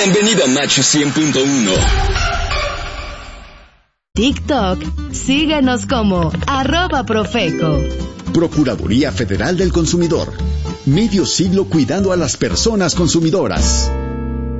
Bienvenido a Macho 100.1. TikTok, síguenos como @Profeco. Procuraduría Federal del Consumidor. Medio siglo cuidando a las personas consumidoras.